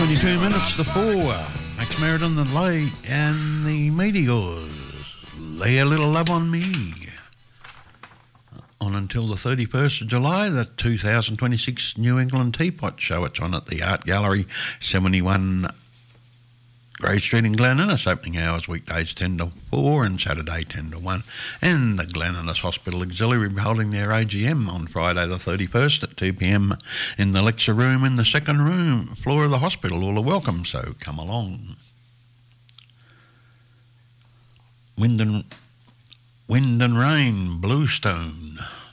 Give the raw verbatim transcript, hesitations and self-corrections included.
twenty-two minutes to four. Max Meriden, the Lay, and the Meteors. Lay a Little Love on Me. On until the thirty-first of July, the two thousand twenty-six New England Teapot Show. It's on at the Art Gallery, seventy-one Grey Street in Glen Innes. Opening hours weekdays ten to four and Saturday ten to one. And the Glen Innes Hospital Auxiliary holding their A G M on Friday the thirty-first at two p m in the lecture room in the second room floor of the hospital. All are welcome, so come along. Wind and, Wind and Rain, Bluestone.